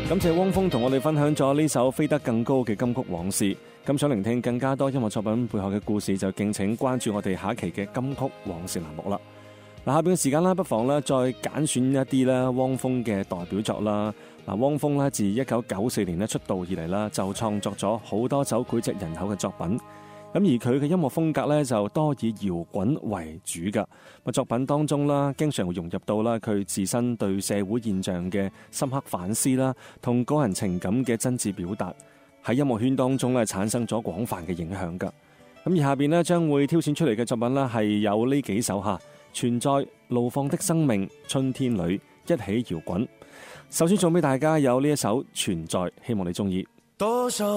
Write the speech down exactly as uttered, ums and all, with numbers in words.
感謝汪峰同我哋分享咗呢首《飛得更高》嘅金曲往事。咁想聆聽更加多音樂作品背後嘅故事，就敬請關注我哋下一期嘅金曲往事欄目啦。嗱，下邊嘅時間啦，不妨咧再揀選一啲咧汪峰嘅代表作啦。嗱，汪峰咧自一九九四年咧出道以嚟啦，就創作咗好多首膾炙人口嘅作品。咁而佢嘅音樂風格咧就多以搖滾為主㗎。咁作品當中啦，經常會融入到啦佢自身對社會現象嘅深刻反思啦，同個人情感嘅真摯表達，喺音樂圈當中咧產生咗廣泛嘅影響㗎。咁而下邊咧將會挑選出嚟嘅作品咧係有呢幾首吓，存在、怒放的生命、春天裏、一起搖滾。首先送俾大家有呢一首存在，希望你中意。 多少